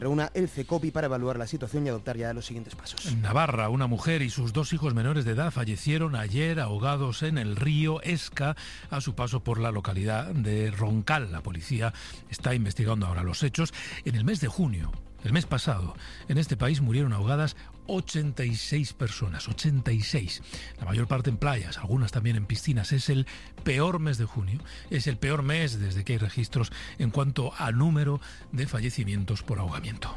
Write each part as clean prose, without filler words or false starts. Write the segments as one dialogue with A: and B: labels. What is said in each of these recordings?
A: reúna el CECOPI para evaluar la situación y adoptar ya los siguientes pasos.
B: En Navarra, una mujer y sus 2 hijos menores de edad fallecieron ayer ahogados en el río Esca a su paso por la localidad de Roncal. La policía está investigando ahora los hechos. En el mes de junio, el mes pasado, en este país murieron ahogadas 86 personas, 86. La mayor parte en playas, algunas también en piscinas. Es el peor mes de junio, es el peor mes desde que hay registros en cuanto a número de fallecimientos por ahogamiento.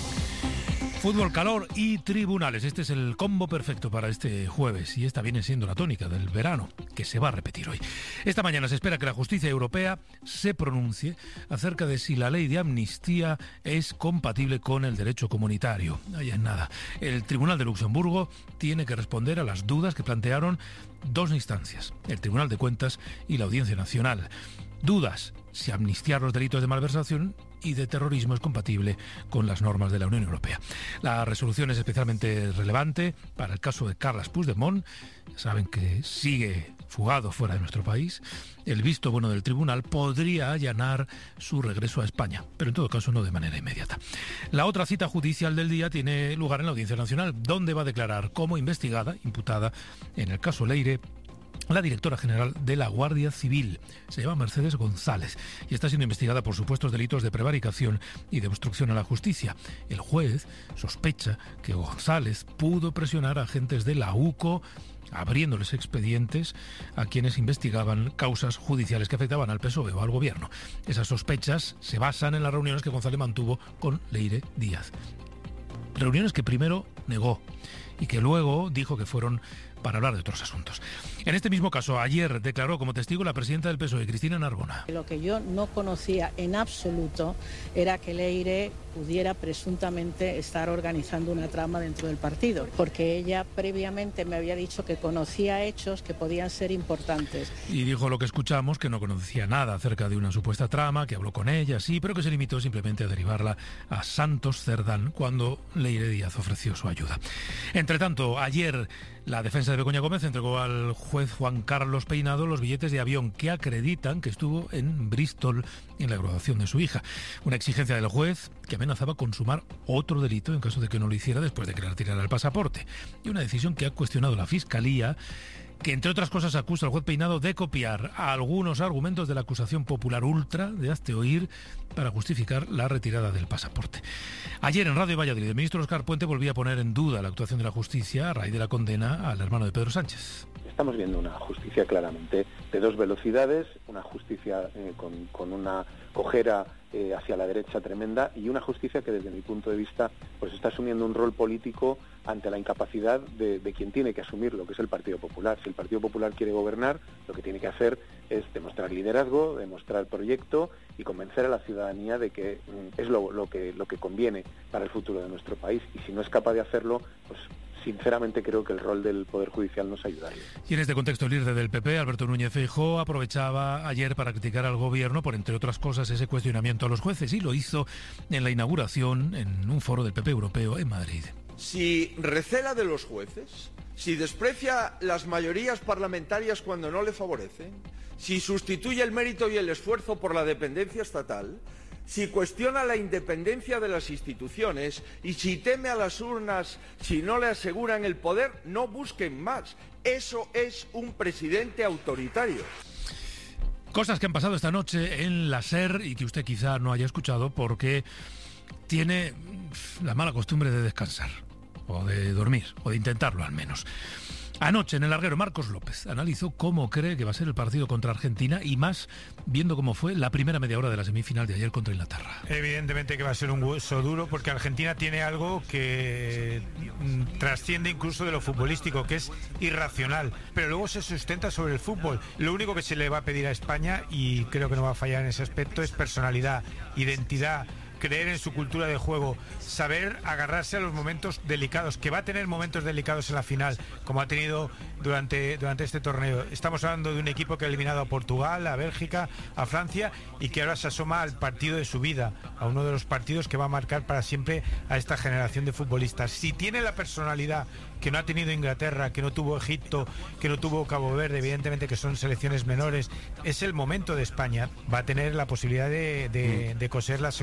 B: Fútbol, calor y tribunales. Este es el combo perfecto para este jueves y esta viene siendo la tónica del verano, que se va a repetir hoy. Esta mañana se espera que la justicia europea se pronuncie acerca de si la ley de amnistía es compatible con el derecho comunitario. Ahí es nada. El Tribunal de Luxemburgo tiene que responder a las dudas que plantearon 2 instancias, el Tribunal de Cuentas y la Audiencia Nacional. Dudas si amnistiar los delitos de malversación y de terrorismo es compatible con las normas de la Unión Europea. La resolución es especialmente relevante para el caso de Carles Puigdemont. Ya saben que sigue fugado fuera de nuestro país. El visto bueno del tribunal podría allanar su regreso a España, pero en todo caso no de manera inmediata. La otra cita judicial del día tiene lugar en la Audiencia Nacional, donde va a declarar como investigada, imputada en el caso Leire, la directora general de la Guardia Civil. Se llama Mercedes González y está siendo investigada por supuestos delitos de prevaricación y de obstrucción a la justicia. El juez sospecha que González pudo presionar a agentes de la UCO abriéndoles expedientes a quienes investigaban causas judiciales que afectaban al PSOE o al gobierno. Esas sospechas se basan en las reuniones que González mantuvo con Leire Díaz. Reuniones que primero negó y que luego dijo que fueron para hablar de otros asuntos. En este mismo caso, ayer declaró como testigo la presidenta del PSOE, Cristina Narbona.
C: Lo que yo no conocía en absoluto era que Leire pudiera presuntamente estar organizando una trama dentro del partido, porque ella previamente me había dicho que conocía hechos que podían ser importantes.
B: Y dijo lo que escuchamos, que no conocía nada acerca de una supuesta trama, que habló con ella, sí, pero que se limitó simplemente a derivarla a Santos Cerdán cuando Leire Díaz ofreció su ayuda. Entre tanto, ayer la defensa de Begoña Gómez entregó al juez Juan Carlos Peinado los billetes de avión que acreditan que estuvo en Bristol en la graduación de su hija. Una exigencia del juez que amenazaba con sumar otro delito en caso de que no lo hiciera después de que le retirara el pasaporte. Y una decisión que ha cuestionado la Fiscalía, que entre otras cosas acusa al juez Peinado de copiar algunos argumentos de la acusación popular ultra de Hazte Oír para justificar la retirada del pasaporte. Ayer en Radio Valladolid el ministro Óscar Puente volvía a poner en duda la actuación de la justicia a raíz de la condena al hermano de Pedro Sánchez.
D: Estamos viendo una justicia claramente de 2 velocidades, una justicia con una cojera hacia la derecha tremenda y una justicia que desde mi punto de vista pues está asumiendo un rol político ante la incapacidad de quien tiene que asumirlo, que es el Partido Popular. Si el Partido Popular quiere gobernar, lo que tiene que hacer es demostrar liderazgo, demostrar proyecto y convencer a la ciudadanía de que es lo que conviene para el futuro de nuestro país. Y si no es capaz de hacerlo, pues sinceramente creo que el rol del Poder Judicial nos ayudaría.
B: Y en este contexto el líder del PP, Alberto Núñez Feijóo, aprovechaba ayer para criticar al gobierno por, entre otras cosas, ese cuestionamiento a los jueces, y lo hizo en la inauguración en un foro del PP europeo en Madrid.
E: Si recela de los jueces, si desprecia las mayorías parlamentarias cuando no le favorecen, si sustituye el mérito y el esfuerzo por la dependencia estatal, si cuestiona la independencia de las instituciones y si teme a las urnas si no le aseguran el poder, no busquen más. Eso es un presidente autoritario.
B: Cosas que han pasado esta noche en la SER y que usted quizá no haya escuchado porque tiene la mala costumbre de descansar o de dormir o de intentarlo al menos. Anoche en el larguero Marcos López analizó cómo cree que va a ser el partido contra Argentina y más viendo cómo fue la primera media hora de la semifinal de ayer contra Inglaterra.
F: Evidentemente que va a ser un hueso duro porque Argentina tiene algo que trasciende incluso de lo futbolístico, que es irracional, pero luego se sustenta sobre el fútbol. Lo único que se le va a pedir a España, y creo que no va a fallar en ese aspecto, es personalidad, identidad, creer en su cultura de juego, saber agarrarse a los momentos delicados, que va a tener momentos delicados en la final, como ha tenido durante este torneo. Estamos hablando de un equipo que ha eliminado a Portugal, a Bélgica, a Francia, y que ahora se asoma al partido de su vida, a uno de los partidos que va a marcar para siempre a esta generación de futbolistas. Si tiene la personalidad que no ha tenido Inglaterra, que no tuvo Egipto, que no tuvo Cabo Verde, evidentemente que son selecciones menores, es el momento de España. Va a tener la posibilidad de coser la segunda estrella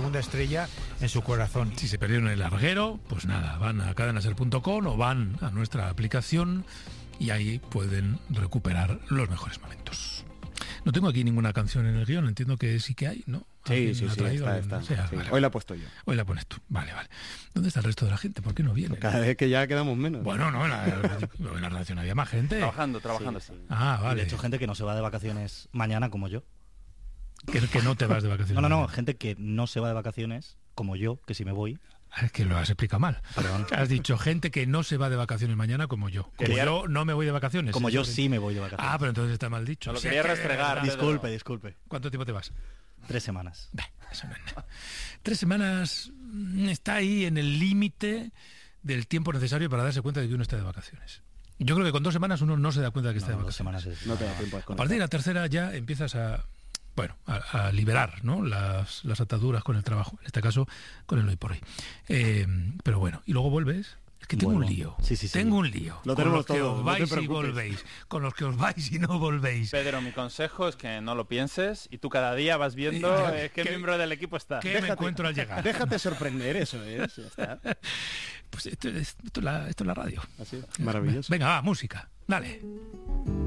F: huella en su corazón.
B: Si se perdieron el larguero, pues nada, van a cadenaser.com o van a nuestra aplicación y ahí pueden recuperar los mejores momentos. No tengo aquí ninguna canción en el guión, entiendo que sí que hay, ¿no?
G: Sí, está.
B: Sí.
G: Hoy la he puesto yo.
B: Hoy la pones tú, vale. ¿Dónde está el resto de la gente? ¿Por qué no viene?
G: Cada vez que ya quedamos menos.
B: Bueno, no, en la redacción había más gente.
H: Trabajando.
G: Sí.
B: Ah, vale.
I: Y de hecho, gente que no se va de vacaciones mañana como yo.
B: Que no te vas de vacaciones.
I: No, gente que no se va de vacaciones como yo, que si me voy.
B: Es que lo has explicado mal.
I: Perdón.
B: Has dicho gente que no se va de vacaciones mañana como yo. Como yo no me voy de vacaciones.
I: Como yo sí me voy de vacaciones.
B: Ah, pero entonces está mal dicho.
H: Lo quería restregar.
I: Disculpe.
B: ¿Cuánto tiempo te vas?
I: 3 semanas.
B: Eso no es nada. 3 semaenas está ahí en el límite del tiempo necesario para darse cuenta de que uno está de vacaciones. Yo creo que con 2 semanas uno no se da cuenta de que está de vacaciones.
I: 2 semanas
G: No te da tiempo
B: A partir de la tercera ya empiezas a liberar, ¿no?, las ataduras con el trabajo, en este caso con el hoy por hoy. Pero bueno, y luego vuelves. Es que tengo un lío.
I: Sí.
B: Tengo un lío.
G: Lo
B: con
G: tenemos
B: los que
G: todo,
B: os
G: no
B: vais
G: te
B: y
G: preocupes.
B: volvéis. Con los que os vais y no volvéis.
H: Pedro, mi consejo es que no lo pienses y tú cada día vas viendo qué miembro del equipo está.
B: ¿Qué me encuentro al llegar?
G: Déjate sorprender, eso es. Ya está.
B: Pues esto es la radio.
G: Así, maravilloso.
B: Venga, va, música. Dale.